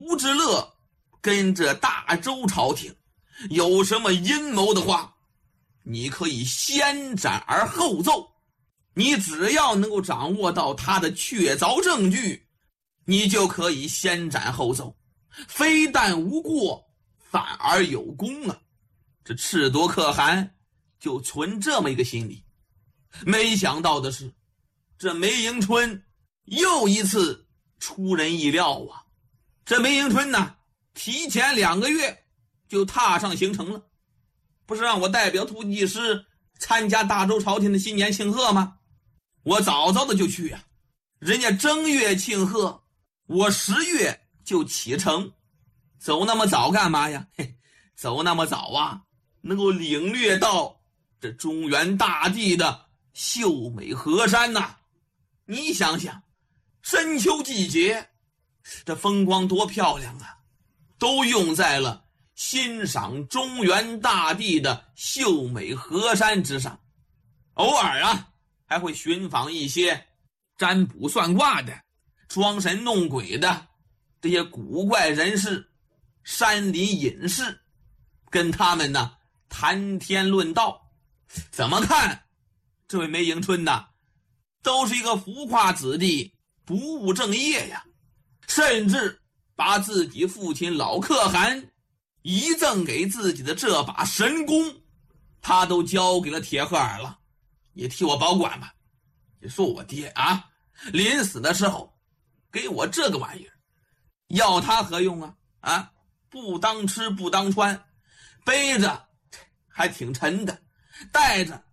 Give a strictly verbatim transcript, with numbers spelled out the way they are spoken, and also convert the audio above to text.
吴之乐跟着大周朝廷有什么阴谋的话，你可以先斩而后奏。你只要能够掌握到他的确凿证据，你就可以先斩后奏，非但无过，反而有功啊！这赤铎可汗就存这么一个心理。没想到的是，这梅迎春又一次出人意料啊！这梅迎春呢，提前两个月就踏上行程了，不是让我代表突骑师参加大周朝廷的新年庆贺吗？我早早的就去啊，人家正月庆贺，我十月就启程。走那么早干嘛呀？嘿，走那么早啊，能够领略到这中原大地的秀美河山呐、啊。你想想，深秋季节，这风光多漂亮啊，都用在了欣赏中原大地的秀美河山之上。偶尔啊，还会寻访一些占卜算卦的、装神弄鬼的这些古怪人士、山林隐士，跟他们呢谈天论道。怎么看这位梅迎春呢，都是一个浮夸子弟，不务正业呀，甚至把自己父亲老可汗遗赠给自己的这把神弓，他都交给了铁赫尔了，也替我保管吧。你说我爹啊，临死的时候给我这个玩意儿，要他何用啊？啊，不当吃不当穿，背着还挺沉的，带着